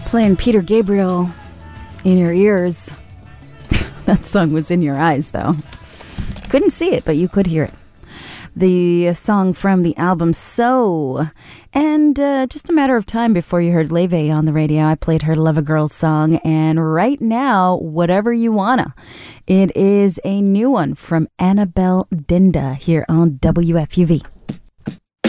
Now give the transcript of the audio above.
Playing Peter Gabriel in your ears. That song was in your eyes, though. Couldn't see it, but you could hear it. The song from the album So. And just a matter of time before you heard Leve on the radio, I played her Love a Girl song. And right now, Whatever You Wanna. It is a new one from Annabelle Dinda here on WFUV.